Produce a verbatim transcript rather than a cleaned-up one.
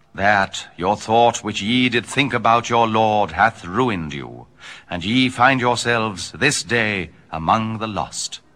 that your thought which ye did think about your Lord hath ruined you, and ye find yourselves this day among the lost.